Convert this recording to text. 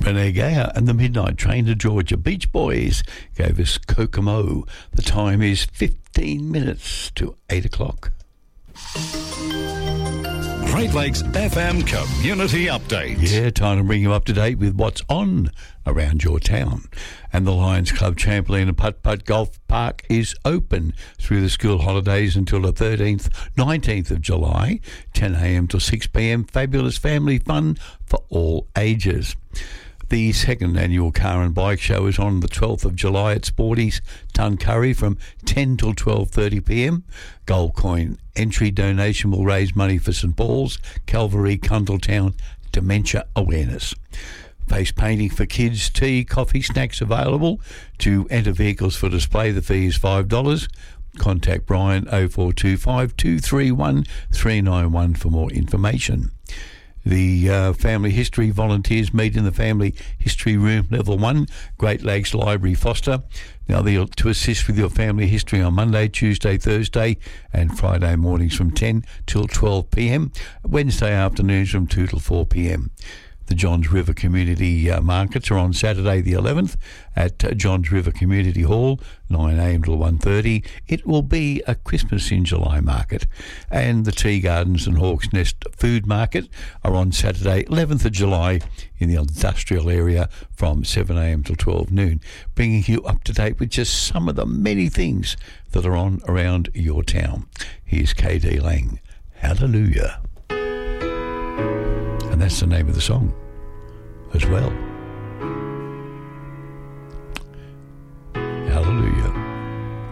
Rene Gaia and the Midnight Train to Georgia. Beach Boys gave us Kokomo. The time is 15 minutes to 8 o'clock. Great Lakes FM Community Update. Yeah, time to bring you up to date with what's on around your town. And the Lions Club Trampoline and Putt-Putt Golf Park is open through the school holidays until the 13th, 19th of July, 10 a.m. till 6 p.m. Fabulous family fun for all ages. The second annual car and bike show is on the 12th of July at Sporty's Tuncurry from 10 till 12:30 p.m. Gold coin entry donation will raise money for St Paul's, Calvary, Cundletown Dementia Awareness. Face painting for kids, tea, coffee, snacks available. To enter vehicles for display, the fee is $5. Contact Brian 0425 231 391 for more information. The Family History volunteers meet in the Family History Room, Level 1, Great Lakes Library, Foster. Now, they'll to assist with your family history on Monday, Tuesday, Thursday and Friday mornings from 10 till 12 p.m. Wednesday afternoons from 2 till 4 p.m. The Johns River Community Markets are on Saturday the 11th at Johns River Community Hall, 9am till 1:30. It will be a Christmas in July market. And the Tea Gardens and Hawks Nest Food Market are on Saturday 11th of July in the industrial area from 7am till 12 noon, bringing you up to date with just some of the many things that are on around your town. Here's KD Lang. Hallelujah. And that's the name of the song as well.